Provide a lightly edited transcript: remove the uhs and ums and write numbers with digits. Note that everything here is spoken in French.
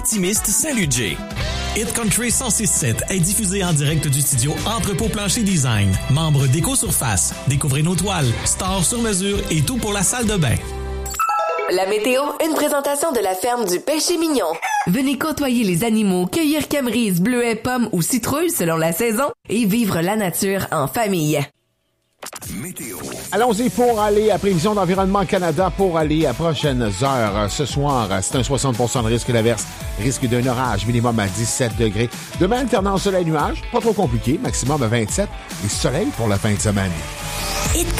Optimiste Saint-Ludger. Hit Country 106.7 est diffusé en direct du studio Entrepôt Plancher Design. Membre d'Éco-Surface. Découvrez nos toiles, stores sur mesure et tout pour la salle de bain. La météo, une présentation de la ferme du Péché Mignon. Venez côtoyer les animaux, cueillir camerises, bleuets, pommes ou citrouilles selon la saison et vivre la nature en famille. Météo. Allons-y pour aller à Prévision d'Environnement Canada pour aller à prochaines heures. Ce soir, c'est un 60% de risque d'averse, risque d'un orage, minimum à 17 degrés. Demain, alternance soleil-nuage, pas trop compliqué, maximum à 27 et soleil pour la fin de semaine. Hit